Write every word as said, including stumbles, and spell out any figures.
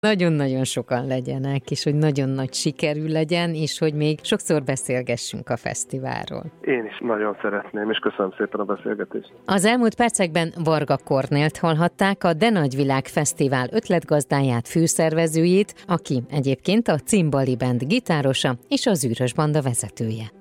nagyon-nagyon sokan legyenek, és hogy nagyon nagy sikerű legyen, és hogy még sokszor beszélgessünk a fesztiválról. Én is nagyon szeretném, és köszönöm szépen a beszélgetést. Az elmúlt percekben Varga Kornélt hallhatták, a De Nagyvilág Fesztivál ötletgazdáját, főszervezőjét, aki egyébként a Cimbali Band gitárosa és az Űrös Banda vezetője.